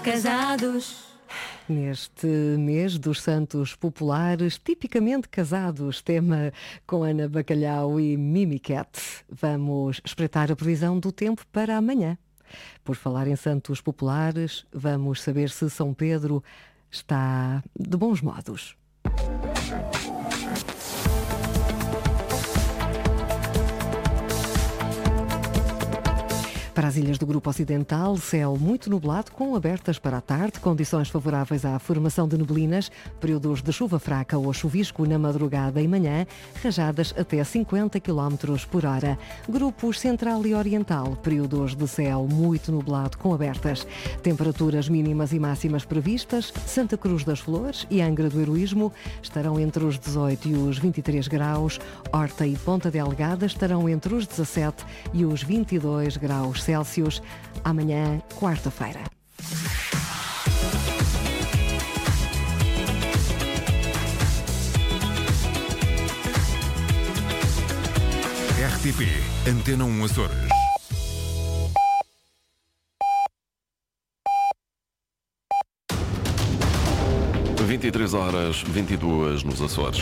casados. Neste mês dos Santos Populares, tipicamente casados, tema com Ana Bacalhau e Mimi Cat. Vamos espreitar a previsão do tempo para amanhã. Por falar em Santos Populares, vamos saber se São Pedro está de bons modos. Para as ilhas do Grupo Ocidental, céu muito nublado, com abertas para a tarde, condições favoráveis à formação de neblinas, períodos de chuva fraca ou chuvisco na madrugada e manhã, rajadas até 50 km por hora. Grupos Central e Oriental, períodos de céu muito nublado, com abertas. Temperaturas mínimas e máximas previstas, Santa Cruz das Flores e Angra do Heroísmo estarão entre os 18 e os 23 graus, Horta e Ponta Delgada estarão entre os 17 e os 22 graus Celsius, amanhã, quarta-feira. RTP Antena 1 Açores. 23h22 nos Açores.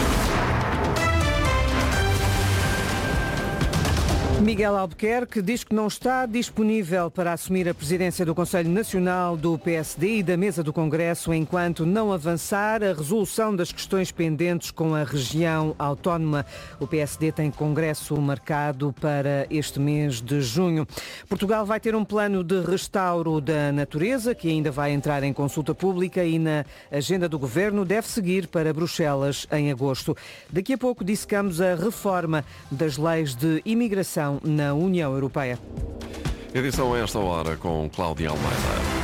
Miguel Albuquerque diz que não está disponível para assumir a presidência do Conselho Nacional do PSD e da mesa do Congresso enquanto não avançar a resolução das questões pendentes com a região autónoma. O PSD tem congresso marcado para este mês de junho. Portugal vai ter um plano de restauro da natureza que ainda vai entrar em consulta pública e na agenda do governo deve seguir para Bruxelas em agosto. Daqui a pouco dissecamos a reforma das leis de imigração na União Europeia. Edição a esta hora com Cláudia Almeida.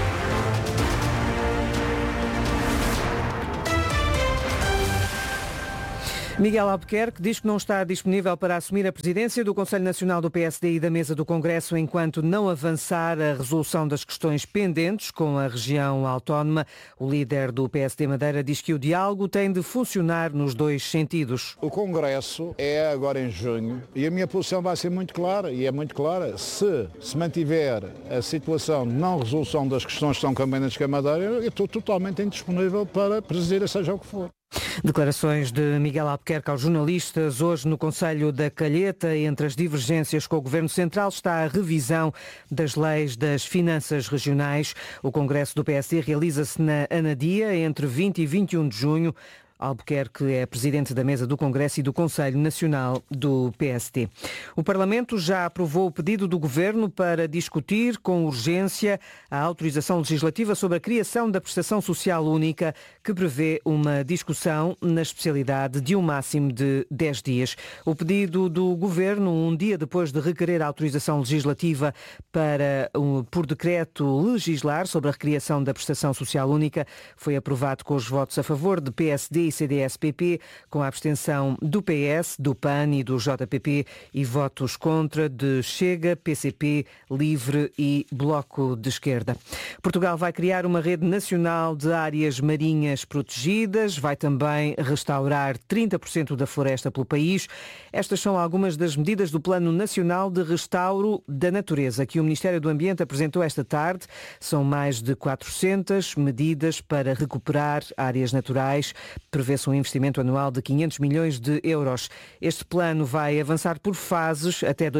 Miguel Albuquerque diz que não está disponível para assumir a presidência do Conselho Nacional do PSD e da mesa do Congresso enquanto não avançar a resolução das questões pendentes com a região autónoma. O líder do PSD Madeira diz que o diálogo tem de funcionar nos dois sentidos. O Congresso é agora em junho e a minha posição vai ser muito clara, e é muito clara. Se mantiver a situação de não resolução das questões que são pendentes com a Madeira, eu estou totalmente indisponível para presidir, seja o que for. Declarações de Miguel Albuquerque aos jornalistas. Hoje no Conselho da Calheta, entre as divergências com o Governo Central, está a revisão das leis das finanças regionais. O Congresso do PSD realiza-se na Anadia entre 20 e 21 de junho. Albuquerque é presidente da mesa do Congresso e do Conselho Nacional do PSD. O Parlamento já aprovou o pedido do Governo para discutir com urgência a autorização legislativa sobre a criação da prestação social única, que prevê uma discussão na especialidade de um máximo de 10 dias. O pedido do Governo, um dia depois de requerer a autorização legislativa para, por decreto, legislar sobre a recriação da prestação social única, foi aprovado com os votos a favor de PSD e CDS-PP, com a abstenção do PS, do PAN e do JPP e votos contra de Chega, PCP, Livre e Bloco de Esquerda. Portugal vai criar uma rede nacional de áreas marinhas protegidas, vai também restaurar 30% da floresta pelo país. Estas são algumas das medidas do Plano Nacional de Restauro da Natureza, que o Ministério do Ambiente apresentou esta tarde. São mais de 400 medidas para recuperar áreas naturais. Prevê-se um investimento anual de 500 milhões de euros. Este plano vai avançar por fases até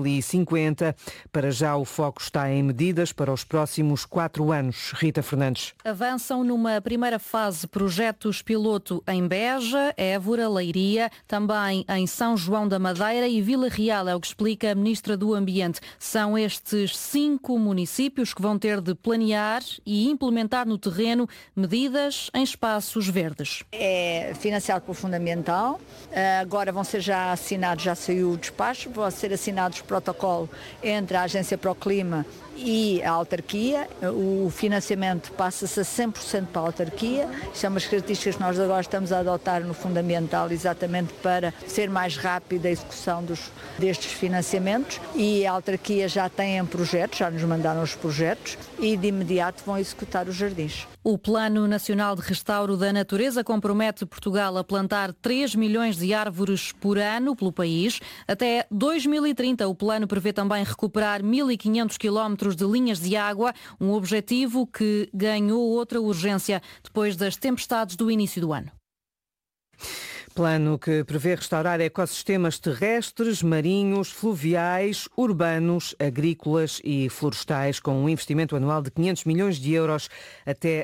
2050. Para já o foco está em medidas para os próximos 4 anos. Rita Fernandes. Avançam numa primeira fase projetos piloto em Beja, Évora, Leiria, também em São João da Madeira e Vila Real, é o que explica a Ministra do Ambiente. São estes 5 municípios que vão ter de planear e implementar no terreno medidas em espaços verdes. É financiado pelo Fundamental, agora vão ser já assinados, já saiu o despacho, vão ser assinados protocolo entre a Agência para o Clima e a autarquia. O financiamento passa-se a 100% para a autarquia. Isto é umas características que nós agora estamos a adotar no Fundamental, exatamente para ser mais rápida a execução destes financiamentos, e a autarquia já tem projetos, já nos mandaram os projetos e de imediato vão executar os jardins. O Plano Nacional de Restauro da Natureza compromete compromete Portugal a plantar 3 milhões de árvores por ano pelo país. Até 2030, o plano prevê também recuperar 1.500 quilómetros de linhas de água, um objetivo que ganhou outra urgência depois das tempestades do início do ano. Plano que prevê restaurar ecossistemas terrestres, marinhos, fluviais, urbanos, agrícolas e florestais com um investimento anual de 500 milhões de euros até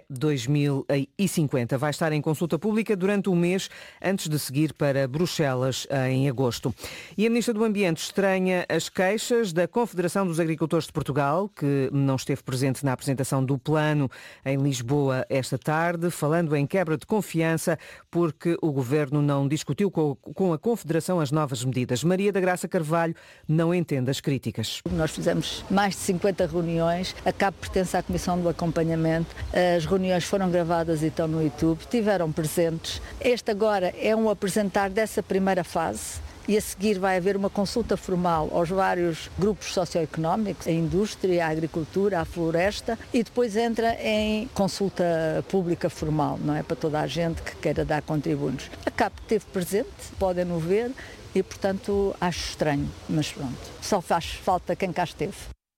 2050. Vai estar em consulta pública durante um mês antes de seguir para Bruxelas em agosto. E a Ministra do Ambiente estranha as queixas da Confederação dos Agricultores de Portugal, que não esteve presente na apresentação do plano em Lisboa esta tarde, falando em quebra de confiança porque o Governo não discutiu com a Confederação as novas medidas. Maria da Graça Carvalho não entende as críticas. Nós fizemos mais de 50 reuniões, a CAP pertence à Comissão do Acompanhamento, as reuniões foram gravadas e estão no YouTube, tiveram presentes. Este agora é um apresentar dessa primeira fase. E a seguir vai haver uma consulta formal aos vários grupos socioeconómicos, a indústria, a agricultura, a floresta, e depois entra em consulta pública formal, não é? Para toda a gente que queira dar contributos. A CAP esteve presente, podem-no ver, e portanto acho estranho, mas pronto, só faz falta quem cá esteve.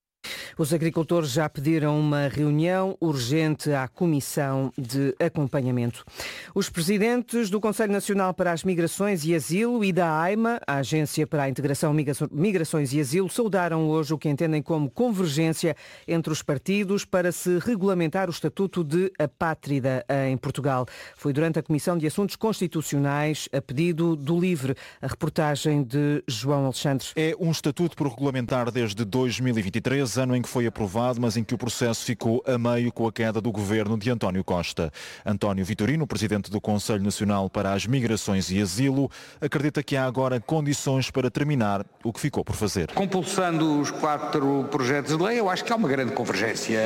Os agricultores já pediram uma reunião urgente à Comissão de Acompanhamento. Os presidentes do Conselho Nacional para as Migrações e Asilo e da AIMA, a Agência para a Integração, Migrações e Asilo, saudaram hoje o que entendem como convergência entre os partidos para se regulamentar o Estatuto de Apátrida em Portugal. Foi durante a Comissão de Assuntos Constitucionais a pedido do LIVRE. A reportagem de João Alexandre. É um estatuto por regulamentar desde 2023, ano em que foi aprovado, mas em que o processo ficou a meio com a queda do governo de António Costa. António Vitorino, presidente do Conselho Nacional para as Migrações e Asilo, acredita que há agora condições para terminar o que ficou por fazer. Compulsando os 4 projetos de lei, eu acho que há uma grande convergência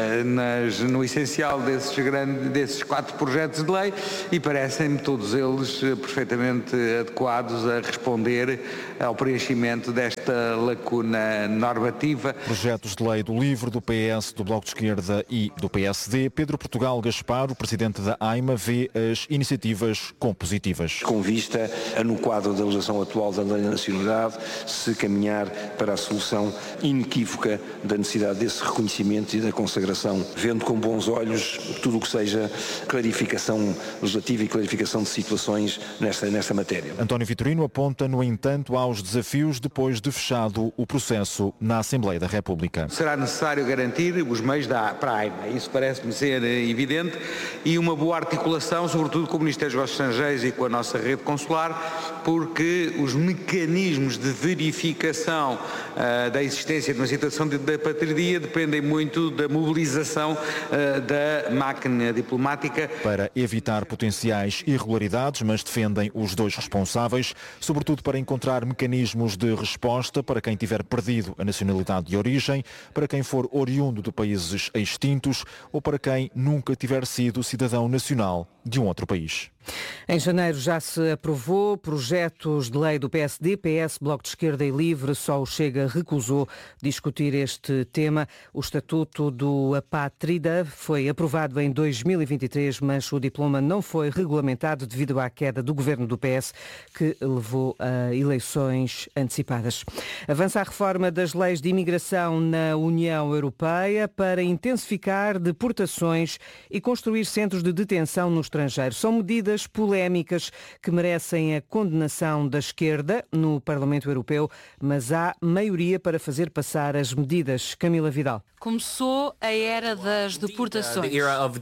no essencial desses 4 projetos de lei e parecem-me todos eles perfeitamente adequados a responder ao preenchimento desta lacuna normativa. Projetos de lei do LIVRE, do PS, do Bloco de Esquerda e do PSD. Pedro Portugal Gaspar, o presidente da AIMA, vê as iniciativas como positivas. Com vista a, no quadro da legislação atual da Lei da Nacionalidade, se caminhar para a solução inequívoca da necessidade desse reconhecimento e da consagração, vendo com bons olhos tudo o que seja clarificação legislativa e clarificação de situações nesta matéria. António Vitorino aponta, no entanto, aos desafios depois de fechado o processo na Assembleia da República. Será necessário garantir os meios para a AIMA, isso parece-me ser evidente, e uma boa articulação, sobretudo com o Ministério dos Negócios Estrangeiros e com a nossa rede consular, porque os mecanismos de verificação da existência de uma situação de apatridia dependem muito da mobilização da máquina diplomática. Para evitar potenciais irregularidades, mas defendem os dois responsáveis, sobretudo para encontrar mecanismos de resposta para quem tiver perdido a nacionalidade de origem, para quem for oriundo de países extintos ou para quem nunca tiver sido cidadão nacional de um outro país. Em janeiro já se aprovou projetos de lei do PSD, PS, Bloco de Esquerda e LIVRE, só o Chega recusou discutir este tema. O Estatuto do Apátrida foi aprovado em 2023, mas o diploma não foi regulamentado devido à queda do governo do PS, que levou a eleições antecipadas. Avança a reforma das leis de imigração na União Europeia para intensificar deportações e construir centros de detenção no estrangeiro. São medidas polémicas que merecem a condenação da esquerda no Parlamento Europeu, mas há maioria para fazer passar as medidas. Camila Vidal. Começou a era das deportações.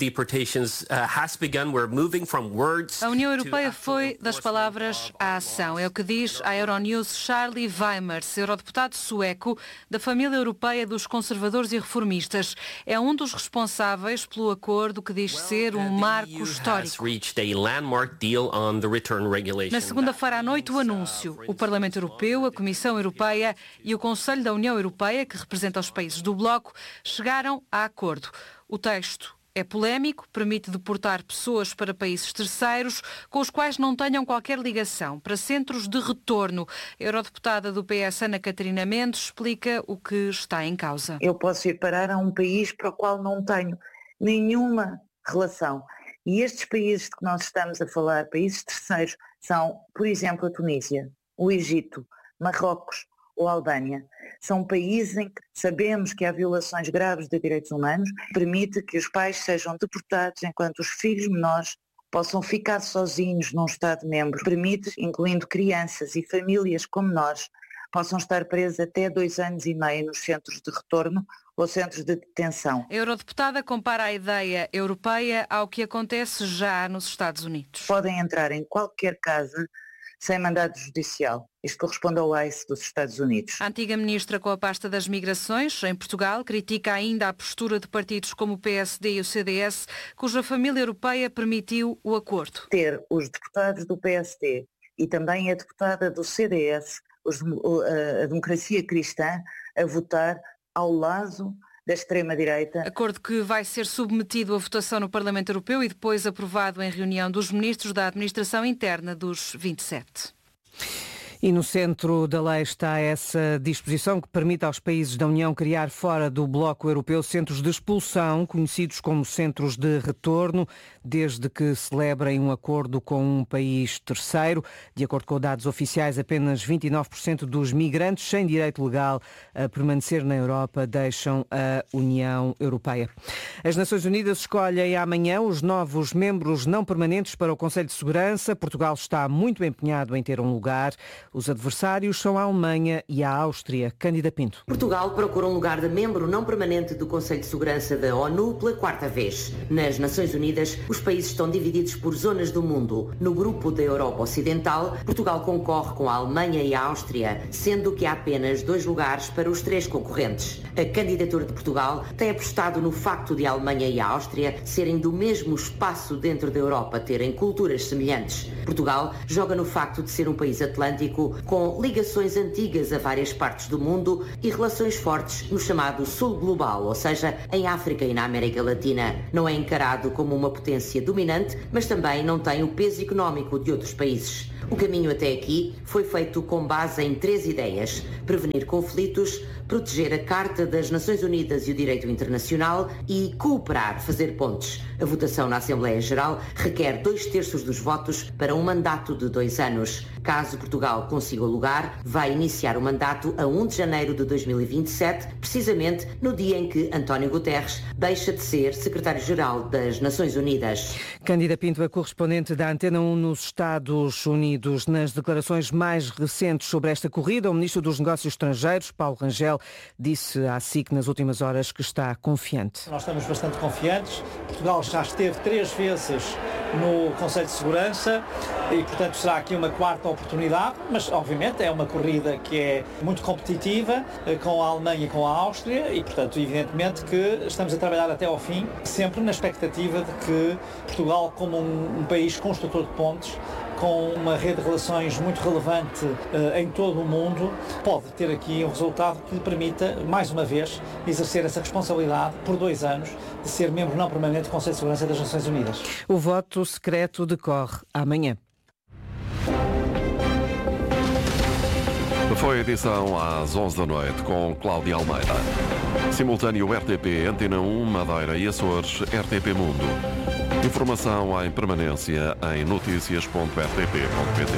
A União Europeia foi das palavras à ação. É o que diz à Euronews Charlie Weimers, eurodeputado sueco da família europeia dos conservadores e reformistas. É um dos responsáveis pelo acordo que diz ser um marco histórico. Na segunda-feira à noite, o anúncio. O Parlamento Europeu, a Comissão Europeia e o Conselho da União Europeia, que representa os países do bloco, chegaram a acordo. O texto é polémico, permite deportar pessoas para países terceiros com os quais não tenham qualquer ligação, para centros de retorno. A eurodeputada do PS, Ana Catarina Mendes, explica o que está em causa. Eu posso ir parar a um país para o qual não tenho nenhuma relação. E estes países de que nós estamos a falar, países terceiros, são, por exemplo, a Tunísia, o Egito, Marrocos ou a Albânia. São países em que sabemos que há violações graves de direitos humanos, permite que os pais sejam deportados enquanto os filhos menores possam ficar sozinhos num Estado-membro. Permite, incluindo crianças e famílias como nós, possam estar presos até 2 anos e meio nos centros de retorno ou centros de detenção. A eurodeputada compara a ideia europeia ao que acontece já nos Estados Unidos. Podem entrar em qualquer casa sem mandado judicial. Isto corresponde ao ICE dos Estados Unidos. A antiga ministra com a pasta das migrações, em Portugal, critica ainda a postura de partidos como o PSD e o CDS, cuja família europeia permitiu o acordo. Ter os deputados do PSD e também a deputada do CDS, a democracia cristã, a votar ao lado da extrema-direita. Acordo que vai ser submetido à votação no Parlamento Europeu e depois aprovado em reunião dos ministros da Administração Interna dos 27. E no centro da lei está essa disposição que permite aos países da União criar fora do bloco europeu centros de expulsão, conhecidos como centros de retorno, desde que celebrem um acordo com um país terceiro. De acordo com dados oficiais, apenas 29% dos migrantes sem direito legal a permanecer na Europa deixam a União Europeia. As Nações Unidas escolhem amanhã os novos membros não permanentes para o Conselho de Segurança. Portugal está muito empenhado em ter um lugar. Os adversários são a Alemanha e a Áustria. Cândida Pinto. Portugal procura um lugar de membro não permanente do Conselho de Segurança da ONU pela 4ª vez. Nas Nações Unidas, os países estão divididos por zonas do mundo. No grupo da Europa Ocidental, Portugal concorre com a Alemanha e a Áustria, sendo que há apenas 2 lugares para os 3 concorrentes. A candidatura de Portugal tem apostado no facto de a Alemanha e a Áustria serem do mesmo espaço dentro da Europa, terem culturas semelhantes. Portugal joga no facto de ser um país atlântico com ligações antigas a várias partes do mundo e relações fortes no chamado Sul Global, ou seja, em África e na América Latina. Não é encarado como uma potência dominante, mas também não tem o peso económico de outros países. O caminho até aqui foi feito com base em 3 ideias: prevenir conflitos, proteger a Carta das Nações Unidas e o direito internacional e cooperar, fazer pontes. A votação na Assembleia Geral requer 2/3 dos votos para um mandato de 2 anos. Caso Portugal consiga o lugar, vai iniciar o mandato a 1 de janeiro de 2027, precisamente no dia em que António Guterres deixa de ser secretário-geral das Nações Unidas. Cândida Pinto, a correspondente da Antena 1 nos Estados Unidos. Nas declarações mais recentes sobre esta corrida, o ministro dos Negócios Estrangeiros, Paulo Rangel, disse à SIC nas últimas horas que está confiante. Nós estamos bastante confiantes. Portugal já esteve 3 vezes no Conselho de Segurança e, portanto, será aqui uma 4ª oportunidade, mas, obviamente, é uma corrida que é muito competitiva com a Alemanha e com a Áustria e, portanto, evidentemente que estamos a trabalhar até ao fim, sempre na expectativa de que Portugal, como um país construtor de pontes, com uma rede de relações muito relevante em todo o mundo, pode ter aqui um resultado que lhe permita, mais uma vez, exercer essa responsabilidade por 2 anos de ser membro não permanente do Conselho de Segurança das Nações Unidas. O voto secreto decorre amanhã. Foi a edição às 11 da noite com Cláudia Almeida. Simultâneo RTP, Antena 1, Madeira e Açores, RTP Mundo. Informação em permanência em noticias.rtp.pt.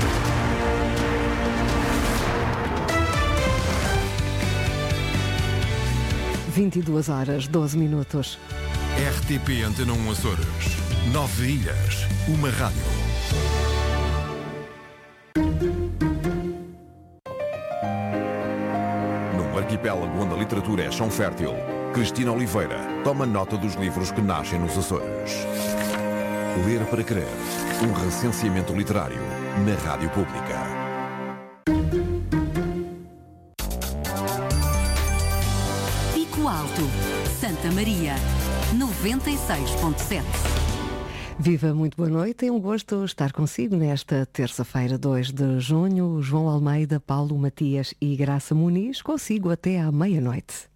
– 22h12. RTP Antena 1 Açores. 9 ilhas, uma rádio. Num arquipélago onde a literatura é chão fértil, Cristina Oliveira toma nota dos livros que nascem nos Açores. Ler para Crer, um recenseamento literário na Rádio Pública. Pico Alto, Santa Maria, 96.7. Viva, muito boa noite. É um gosto estar consigo nesta terça-feira, 2 de junho. João Almeida, Paulo Matias e Graça Muniz, consigo até à meia-noite.